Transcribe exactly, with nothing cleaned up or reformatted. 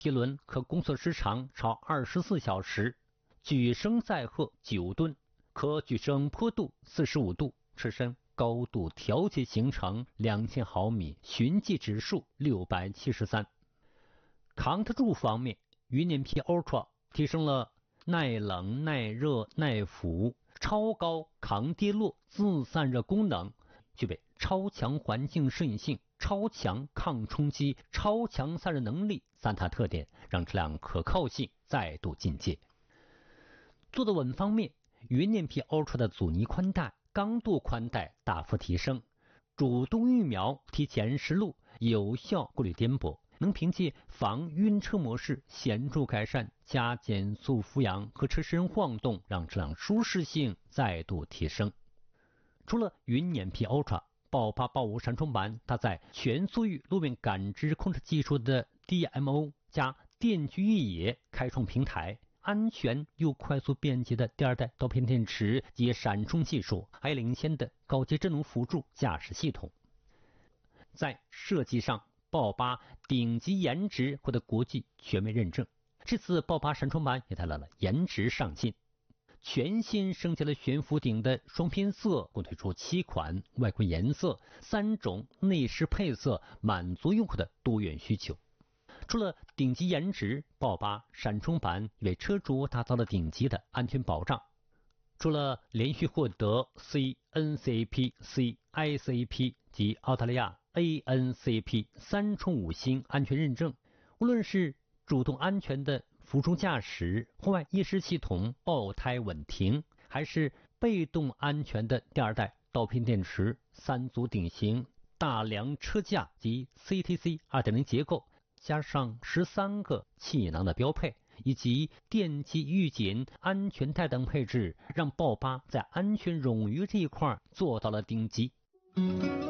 一轮可工作时长超二十四小时，举升载荷九吨，可举升坡度四十五度，车身高度调节行程两千毫米，循迹指数六百七十三。扛得住方面，云辇 P Ultra 提升了耐冷、耐热、耐腐、超高抗跌落、自散热功能，具备超强环境适应性、超强抗冲击、超强散热能力三大特点，让车辆可靠性再度进阶。坐得稳方面，云辇 P Ultra 的阻尼宽带、刚度宽带大幅提升，主动预瞄提前识路，有效过滤颠簸，能凭借防晕车模式显著改善加减速俯仰和车身晃动，让车辆舒适性再度提升。除了云辇 P Ultra， 豹八豹五闪充版搭载全速域路面感知控制技术的 D M O 加电机越野开创平台，安全又快速便捷的第二代刀片电池及闪充技术，还有领先的高阶智能辅助驾驶系统。在设计上，豹八顶级颜值获得国际权威认证。这次豹八闪充版也带来了颜值上新，全新升级了悬浮顶的双偏色，共推出七款外观颜色、三种内饰配色，满足用户的多元需求。除了顶级颜值，豹八闪充版也为车主打造了顶级的安全保障。除了连续获得 C N C A P、C I C A P 及澳大利亚 A N C A P 三重五星安全认证，无论是主动安全的辅助驾驶、户外夜视系统、爆胎稳停，还是被动安全的第二代刀片电池、三足顶型、大梁车架及 C T C 二点零 结构，加上十三个气囊的标配，以及电机预警、安全带等配置，让豹八在安全冗余这一块做到了顶级。